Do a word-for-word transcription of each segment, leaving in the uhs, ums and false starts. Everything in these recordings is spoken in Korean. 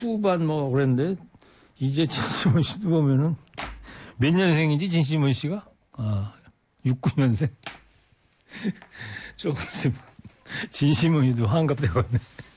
후반 뭐 그랬는데 이제 진심원 씨도 보면은 몇 년생인지 진심원 씨가? 아, 육십구 년생. 조금 있으면 진심원 씨도 환갑되겠네.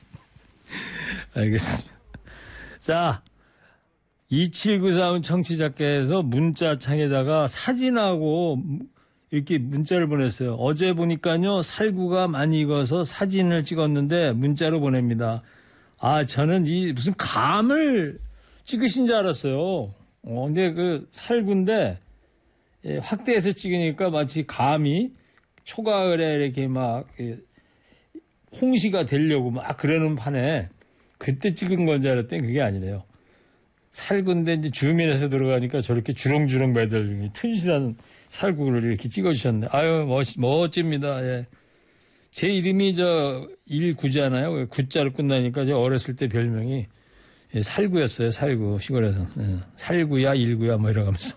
알겠습니다. 자, 이칠구삼 청취자께서 문자창에다가 사진하고 이렇게 문자를 보냈어요. 어제 보니까요, 살구가 많이 익어서 사진을 찍었는데 문자로 보냅니다. 아, 저는 이 무슨 감을 찍으신 줄 알았어요. 어, 근데 그 살구인데, 예, 확대해서 찍으니까 마치 감이 초가을에 이렇게 막, 예, 홍시가 되려고 막 그러는 판에 그때 찍은 건 줄 알았더니 그게 아니래요. 살구인데 이제 주면에서 들어가니까 저렇게 주렁주렁 매달리니 튼실한 살구를 이렇게 찍어주셨네. 아유, 멋, 멋집니다. 예. 제 이름이 저 일구잖아요. 구자로 끝나니까 저 어렸을 때 별명이 예, 살구였어요. 살구 시골에서. 예. 살구야 일구야 뭐 이러면서.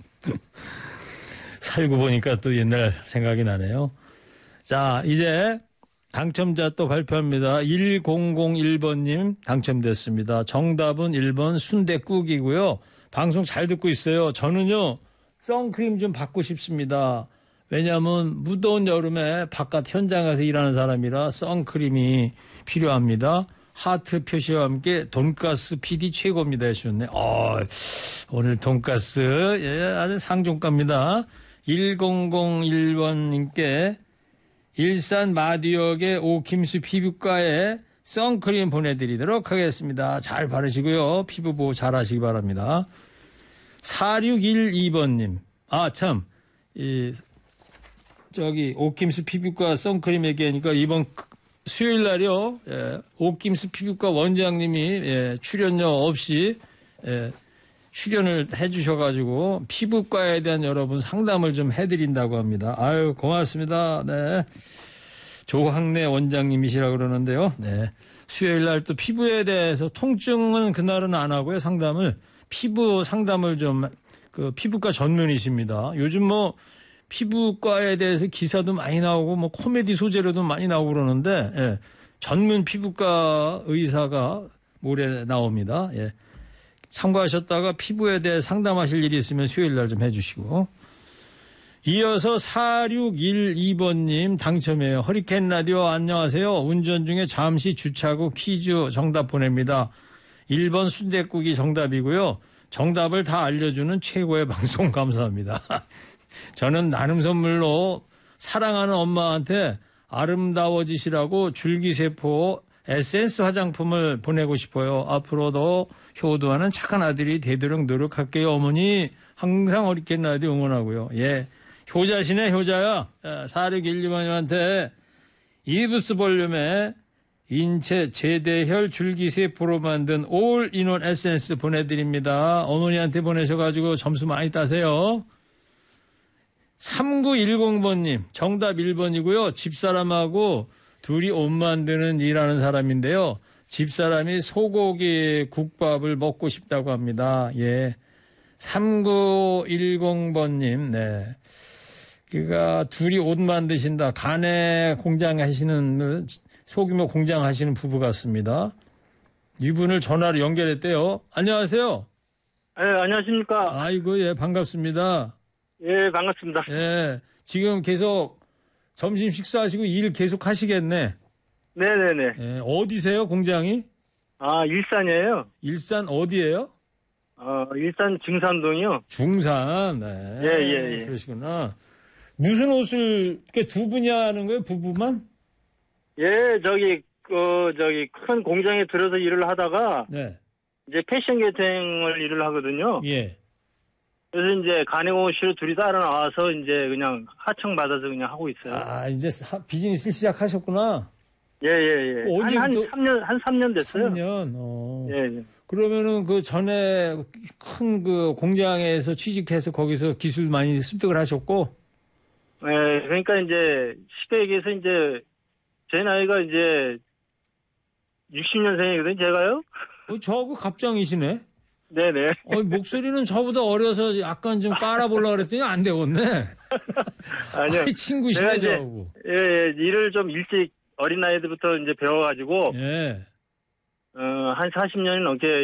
살구 보니까 또 옛날 생각이 나네요. 자, 이제 당첨자 또 발표합니다. 일공공일 번님 당첨됐습니다. 정답은 일 번 순댓국이고요. 방송 잘 듣고 있어요. 저는요, 선크림 좀 받고 싶습니다. 왜냐하면 무더운 여름에 바깥 현장에서 일하는 사람이라 선크림이 필요합니다. 하트 표시와 함께 돈가스 피디 최고입니다 하셨네. 어, 오늘 돈가스 예, 아주 상종가입니다. 일공공일 번님께 일산 마디역의 오킴수 피부과에 선크림 보내드리도록 하겠습니다. 잘 바르시고요. 피부 보호 잘 하시기 바랍니다. 사육일이 번님. 아, 참. 이, 저기, 오킴수 피부과 선크림 얘기하니까 이번 수요일 날이요. 예, 오킴수 피부과 원장님이 예, 출연료 없이 예, 출연을 해 주셔가지고 피부과에 대한 여러분 상담을 좀 해드린다고 합니다. 아유, 고맙습니다. 네. 조학래 원장님이시라 그러는데요. 네. 수요일 날 또 피부에 대해서 통증은 그날은 안 하고요. 상담을, 피부 상담을 좀, 그 피부과 전문이십니다. 요즘 뭐 피부과에 대해서 기사도 많이 나오고 뭐 코미디 소재로도 많이 나오고 그러는데, 예. 전문 피부과 의사가 모레 나옵니다. 예. 참고하셨다가 피부에 대해 상담하실 일이 있으면 수요일 날 좀 해주시고. 이어서 사육일이 번님 당첨이에요. 허리케인 라디오 안녕하세요. 운전 중에 잠시 주차하고 퀴즈 정답 보냅니다. 일 번 순댓국이 정답이고요. 정답을 다 알려주는 최고의 방송 감사합니다. 저는 나눔 선물로 사랑하는 엄마한테 아름다워지시라고 줄기세포 에센스 화장품을 보내고 싶어요. 앞으로도 효도하는 착한 아들이 되도록 노력할게요. 어머니 항상 허리케인 라디오 응원하고요. 예, 효자시네 효자야. 사육일이 번님한테 이브스 볼륨에 인체 제대혈 줄기세포로 만든 올인원 에센스 보내드립니다. 어머니한테 보내셔가지고 점수 많이 따세요. 삼구일공 번님 정답 일 번이고요. 집사람하고 둘이 옷 만드는 일하는 사람인데요. 집사람이 소고기 국밥을 먹고 싶다고 합니다. 예. 삼구일공 번님, 네. 그가 둘이 옷 만드신다. 가내 공장 하시는, 소규모 공장 하시는 부부 같습니다. 이분을 전화로 연결했대요. 안녕하세요. 네, 안녕하십니까. 아이고, 예, 반갑습니다. 예, 반갑습니다. 예. 지금 계속 점심 식사하시고 일 계속 하시겠네. 네네네. 예, 어디세요, 공장이? 아, 일산이에요. 일산 어디예요? 어, 일산 증산동이요. 중산, 네. 예, 예, 예. 그러시구나. 무슨 옷을, 이렇게 두 분이 하는 거예요, 부부만? 예, 저기, 그, 저기, 큰 공장에 들어서 일을 하다가, 네. 이제 패션 개통을 일을 하거든요. 예. 그래서 이제 간행옷으로 둘이 따라 나와서 이제 그냥 하청받아서 그냥 하고 있어요. 아, 이제 사, 비즈니스 시작하셨구나. 예, 예, 예. 언제부터? 한, 한 삼 년, 한 삼 년 됐어요. 삼 년, 어. 예, 예. 그러면은 그 전에 큰 그 공장에서 취직해서 거기서 기술 많이 습득을 하셨고? 예, 그러니까 이제 쉽게 얘기해서 이제 제 나이가 이제 육십 년생이거든요, 제가요. 어, 저하고 갑장이시네? 네네. 어, 목소리는 저보다 어려서 약간 좀 깔아보려고 그랬더니 안 되겠네. 아니요. 아니, 친구시네, 이제, 저하고. 예, 예, 일을 좀 일찍 어린 나이들부터 이제 배워가지고. 예. 어, 한 사십 년이 넘게